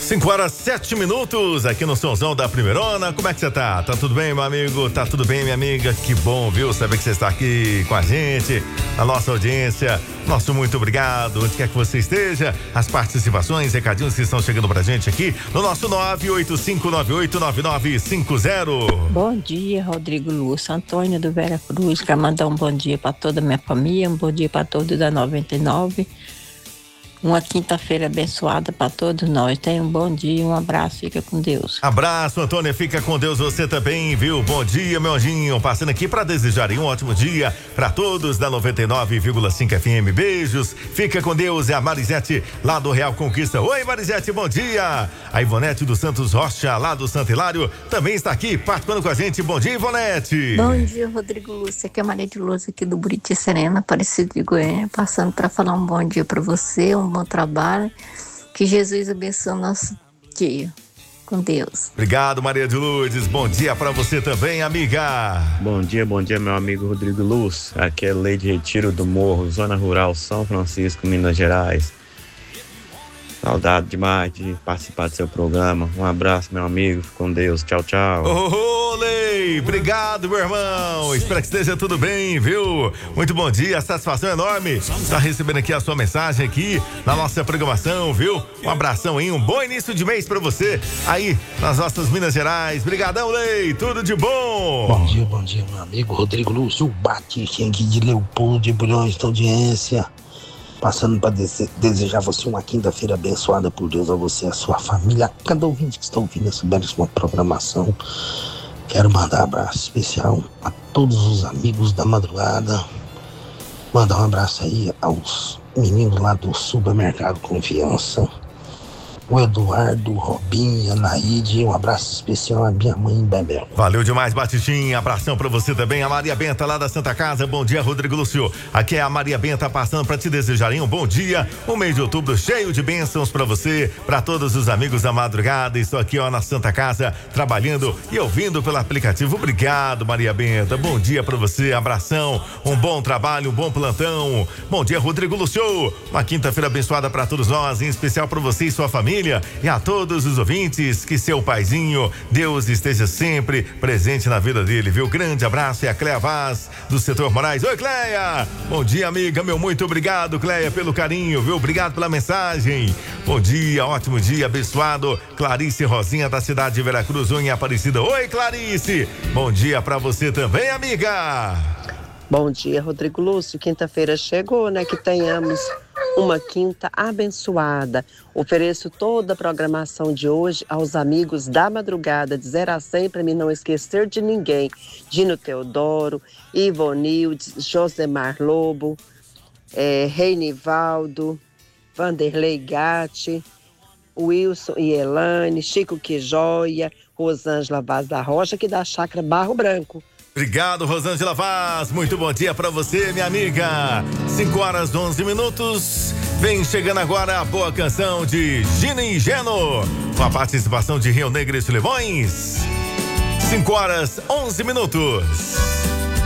5h07 aqui no Somzão da Primeirona. Como é que você tá? Tá tudo bem, meu amigo? Tá tudo bem, minha amiga? Que bom, viu? Saber que você está aqui com a gente, na nossa audiência. Nosso muito obrigado, onde quer que você esteja. As participações, recadinhos que estão chegando pra gente aqui no nosso 985989950. Bom dia, Rodrigo Lúcio, Antônia do Vera Cruz. Quero mandar um bom dia para toda a minha família, um bom dia para todos da 99. Uma quinta-feira abençoada para todos nós. Tenha um bom dia, um abraço, fica com Deus. Abraço, Antônia, fica com Deus, você também, viu? Bom dia, meu anjinho, passando aqui para desejarem um ótimo dia para todos da 99,5 FM. Beijos, fica com Deus. É a Marisete lá do Real Conquista. Oi, Marisete, bom dia. A Ivonete do Santos Rocha, lá do Santo Hilário, também está aqui participando com a gente. Bom dia, Ivonete. Bom dia, Rodrigo Lúcio. Aqui é a Maria de Luz, aqui do Buriti Serena, Aparecido de Goiânia, passando para falar um bom dia para você, um bom trabalho, que Jesus abençoe o nosso dia, com Deus. Obrigado, Maria de Lourdes, bom dia para você também, amiga. Bom dia, meu amigo Rodrigo Luz, aqui é Lei de Retiro do Morro, Zona Rural, São Francisco, Minas Gerais. Saudade demais de participar do seu programa. Um abraço, meu amigo, fique com Deus, tchau, tchau. Ô, Lei, obrigado, meu irmão, espero que esteja tudo bem, viu? Muito bom dia, satisfação enorme estar recebendo aqui a sua mensagem aqui na nossa programação, viu? Um abração aí, um bom início de mês pra você aí nas nossas Minas Gerais. Brigadão, Lei, tudo de bom. Bom dia, meu amigo Rodrigo Lúcio, Batista aqui de Leopoldo de Bulhões da audiência. Passando para desejar você uma quinta-feira abençoada por Deus, a você e a sua família, cada ouvinte que está ouvindo essa belíssima programação. Quero mandar um abraço especial a todos os amigos da madrugada. Mandar um abraço aí aos meninos lá do Supermercado Confiança, o Eduardo, o Robinho, a Naide, um abraço especial à minha mãe Bebel. Valeu demais, Batistinha, abração pra você também, a Maria Benta lá da Santa Casa. Bom dia, Rodrigo Lúcio, aqui é a Maria Benta passando pra te desejarem um bom dia, um mês de outubro cheio de bênçãos pra você, pra todos os amigos da madrugada. Estou aqui ó na Santa Casa, trabalhando e ouvindo pelo aplicativo. Obrigado, Maria Benta, bom dia pra você, abração, um bom trabalho, um bom plantão. Bom dia, Rodrigo Lúcio, uma quinta-feira abençoada pra todos nós, em especial pra você e sua família. E a todos os ouvintes, que seu paizinho, Deus esteja sempre presente na vida dele, viu? Grande abraço, é a Cleia Vaz, do Setor Moraes. Oi, Cleia! Bom dia, amiga, meu muito obrigado, Cleia, pelo carinho, viu? Obrigado pela mensagem. Bom dia, ótimo dia, abençoado. Clarice Rosinha, da cidade de Veracruz, em Aparecida. Oi, Clarice! Bom dia pra você também, amiga! Bom dia, Rodrigo Lúcio. Quinta-feira chegou, né? Que tenhamos uma quinta abençoada. Ofereço toda a programação de hoje aos amigos da madrugada, de 0 a 100, para mim não esquecer de ninguém. Dino Teodoro, Ivonildes, Josemar Lobo, Reinivaldo, Vanderlei Gatti, Wilson e Elane, Chico Quijoia, Rosângela Vaz da Rocha, que da Chácara Barro Branco. Obrigado, Rosângela Vaz. Muito bom dia pra você, minha amiga. 5h11. Vem chegando agora a boa canção de Gina e Geno, com a participação de Rio Negro e Sulivões. 5h11.